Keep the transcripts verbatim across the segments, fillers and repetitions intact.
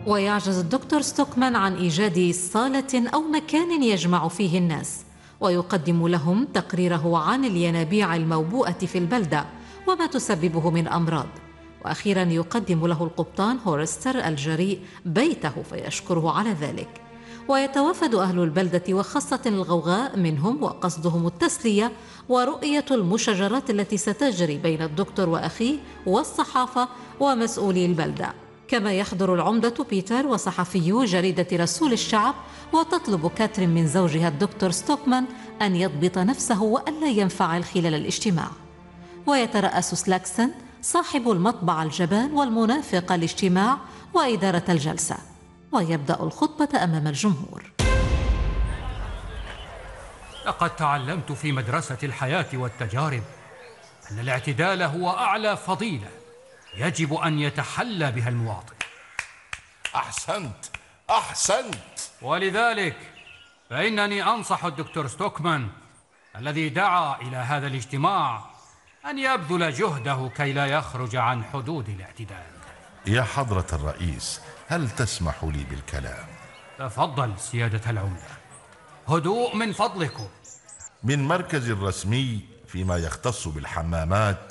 ويعجز الدكتور ستوكمان عن إيجاد صالة أو مكان يجمع فيه الناس، ويقدم لهم تقريره عن الينابيع الموبوءة في البلدة وما تسببه من أمراض. وأخيرا يقدم له القبطان هورستر الجريء بيته فيشكره على ذلك. ويتوافد أهل البلدة وخاصة الغوغاء منهم وقصدهم التسلية ورؤية المشاجرات التي ستجري بين الدكتور وأخيه والصحافة ومسؤولي البلدة. كما يحضر العمدة بيتر وصحفيو جريدة رسول الشعب، وتطلب كاترين من زوجها الدكتور ستوكمان أن يضبط نفسه وألا ينفعل خلال الاجتماع. ويترأس سلاكسن صاحب المطبعة الجبان والمنافق الاجتماع وإدارة الجلسة، ويبدأ الخطبة أمام الجمهور. لقد تعلمت في مدرسة الحياة والتجارب أن الاعتدال هو أعلى فضيلة يجب أن يتحلى بها المواطن. أحسنت أحسنت. ولذلك فإنني أنصح الدكتور ستوكمان الذي دعا إلى هذا الاجتماع أن يبذل جهده كي لا يخرج عن حدود الاعتدال. يا حضرة الرئيس، هل تسمح لي بالكلام؟ تفضل سيادة العمدة. هدوء من فضلكم. من مركز رسمي فيما يختص بالحمامات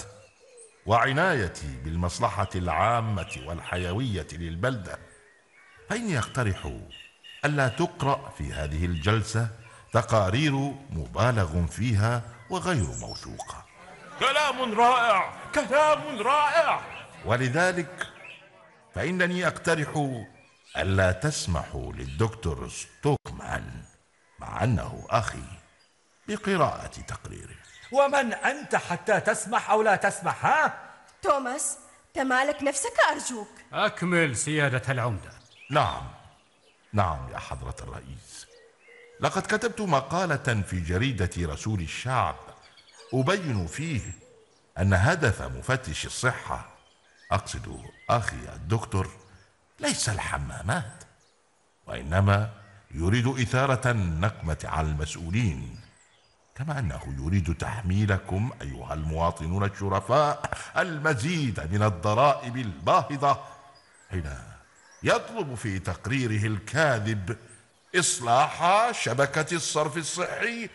وعنايتي بالمصلحة العامة والحيوية للبلدة، فإني أقترح ألا تقرأ في هذه الجلسة تقارير مبالغ فيها وغير موثوقة. كلام رائع كلام رائع. ولذلك فإنني أقترح ألا تسمحوا للدكتور ستوكمان، مع أنه أخي، بقراءة تقريره. ومن أنت حتى تسمح أو لا تسمح؟ ها؟ توماس، تمالك نفسك أرجوك. أكمل سيادة العمدة. نعم نعم يا حضرة الرئيس، لقد كتبت مقالة في جريدة رسول الشعب أبين فيه أن هدف مفتش الصحة، أقصد أخي الدكتور، ليس الحمامات، وإنما يريد إثارة النقمة على المسؤولين، كما أنه يريد تحميلكم أيها المواطنون الشرفاء المزيد من الضرائب الباهظة، حين يطلب في تقريره الكاذب إصلاح شبكة الصرف الصحي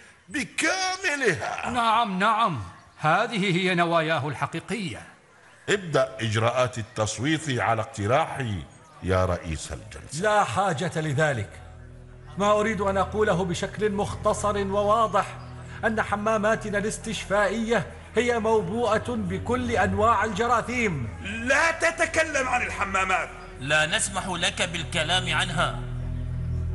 بكاملها. نعم نعم، هذه هي نواياه الحقيقية. ابدأ إجراءات التصويت على اقتراحي يا رئيس الجلسة. لا حاجة لذلك. ما أريد أن أقوله بشكل مختصر وواضح أن حماماتنا الاستشفائية هي موبوءة بكل أنواع الجراثيم. لا تتكلم عن الحمامات. لا نسمح لك بالكلام عنها.